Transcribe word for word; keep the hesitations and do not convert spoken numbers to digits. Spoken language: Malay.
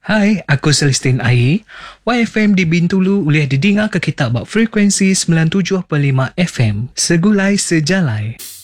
Hai, aku Celestine Ai. Y F M di Bintulu boleh didengar ke kita bak frekuensi sembilan puluh tujuh perpuluhan lima F M. Segulai sejalai.